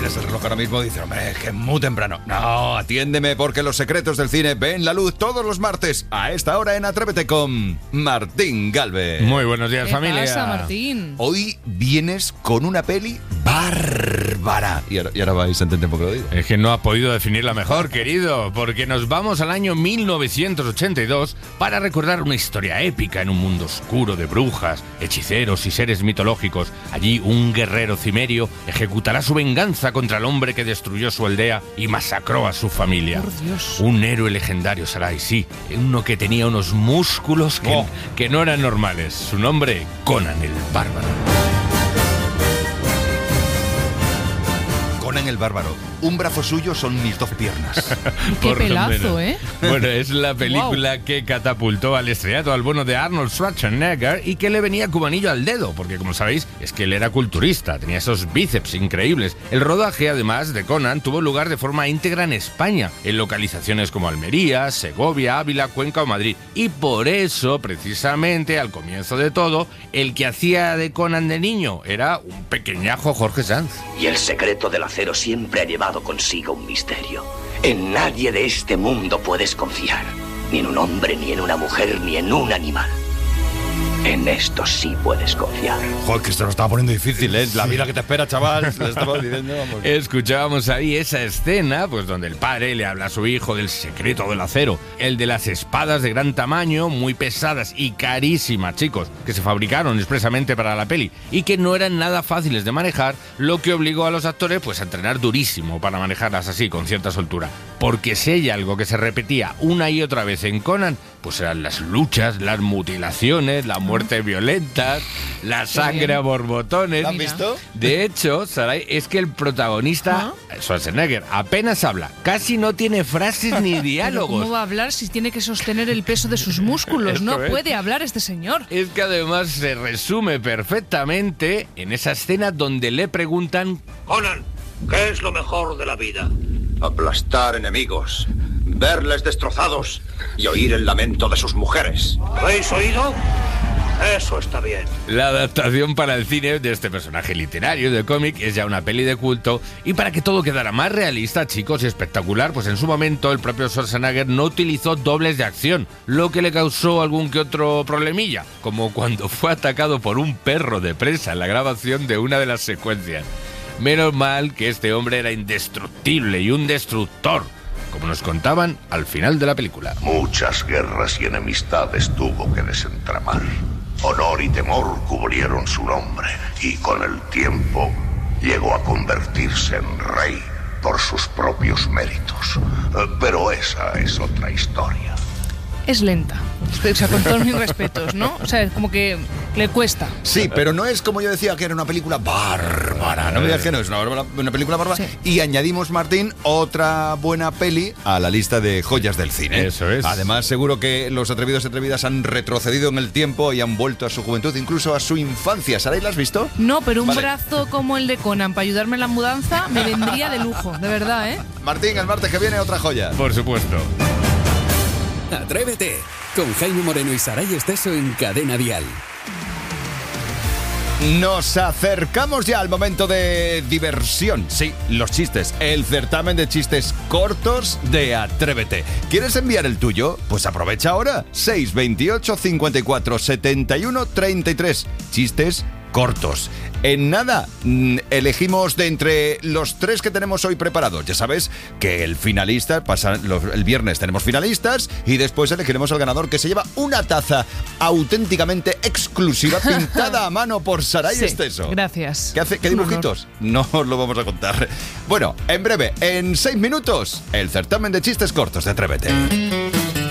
ese reloj ahora mismo dice, hombre, es que es muy temprano. No, atiéndeme porque los secretos del cine ven la luz todos los martes a esta hora en Atrévete con Martín Galvez. Muy buenos días, ¿Qué familia. pasa, Martín? Hoy vienes con una peli bárbara. Y ahora vais a entender por qué lo digo. Es que no has podido definirla mejor, querido, porque nos vamos al año 1982 para recordar una historia épica en un mundo oscuro de brujas, hechiceros y seres mitológicos. Allí un guerrero cimerio ejecutará su venganza contra el hombre que destruyó su aldea y masacró a su familia. Por Dios. Un héroe legendario, Sarai, sí, uno que tenía unos músculos que no eran normales. Su nombre, Conan el Bárbaro. Conan el Bárbaro. Un brazo suyo son mis 2 piernas. Qué Por lo pelazo, menos. ¿eh? Bueno, es la película que catapultó al estrellato al bueno de Arnold Schwarzenegger y que le venía como anillo al dedo, porque como sabéis, es que él era culturista, tenía esos bíceps increíbles. El rodaje, además de Conan, tuvo lugar de forma íntegra en España, en localizaciones como Almería, Segovia, Ávila, Cuenca o Madrid. Y por eso, precisamente, al comienzo de todo, el que hacía de Conan de niño era un pequeñajo Jorge Sanz. Y el secreto del acero siempre ha llevado consigo un misterio. En nadie de este mundo puedes confiar. Ni en un hombre, ni en una mujer, ni en un animal. En esto sí puedes confiar. Joder, que esto lo estaba poniendo difícil, ¿eh? La vida que te espera, chaval. Le estaba diciendo, vamos. Escuchábamos ahí esa escena, pues donde el padre le habla a su hijo del secreto del acero, el de las espadas de gran tamaño, muy pesadas y carísimas, chicos, que se fabricaron expresamente para la peli y que no eran nada fáciles de manejar, lo que obligó a los actores pues a entrenar durísimo para manejarlas así, con cierta soltura. Porque si hay algo que se repetía una y otra vez en Conan, pues eran las luchas, las mutilaciones, la muerte violenta, la sangre a borbotones. ¿La has visto? De hecho, Sarai, es que el protagonista, Schwarzenegger, apenas habla, casi no tiene frases ni Pero diálogos. ¿cómo va a hablar si tiene que sostener el peso de sus músculos? Esto No es. puede hablar este señor. Es que además se resume perfectamente en esa escena donde le preguntan Conan, ¿qué es lo mejor de la vida? Aplastar enemigos, verles destrozados y oír el lamento de sus mujeres. ¿Habéis oído? Eso está bien. la adaptación para el cine de este personaje literario de cómic. Es ya una peli de culto y para que todo quedara más realista, chicos, y espectacular, pues en su momento el propio Schwarzenegger no utilizó dobles de acción, lo que le causó algún que otro problemilla, como cuando fue atacado por un perro de presa en la grabación de una de las secuencias. Menos mal que este hombre era indestructible y un destructor, como nos contaban al final de la película. Muchas guerras y enemistades tuvo que desentramar. Honor y temor cubrieron su nombre y con el tiempo llegó a convertirse en rey por sus propios méritos. Pero esa es otra historia. Es lenta. O sea, con todos mis respetos, ¿no? O sea, como que le cuesta. Sí, pero no es como yo decía que era una película bárbara. No me digas que no, es una película bárbara. Sí. Y añadimos, Martín, otra buena peli a la lista de joyas del cine. Eso es. Además, seguro que los atrevidos y atrevidas han retrocedido en el tiempo y han vuelto a su juventud, incluso a su infancia. ¿Saray, la has visto? No, pero un Vale. brazo como el de Conan para ayudarme en la mudanza me vendría de lujo, de verdad, ¿eh? Martín, el martes que viene otra joya. Por supuesto. Atrévete con Jaime Moreno y Saray Esteso en Cadena Dial. Nos acercamos ya al momento de diversión. Sí, los chistes. El certamen de chistes cortos de Atrévete. ¿Quieres enviar el tuyo? Pues aprovecha ahora. 628 54 71 33. Chistes cortos. En nada, elegimos de entre los 3 que tenemos hoy preparados. Ya sabes que el finalista, el viernes tenemos finalistas y después elegiremos al ganador, que se lleva una taza auténticamente exclusiva pintada a mano por Saray Sí, Esteso. gracias. ¿Qué hace? ¿Qué Un dibujitos? No os lo vamos a contar. Bueno, en breve, en 6 minutos, el certamen de chistes cortos de Atrévete.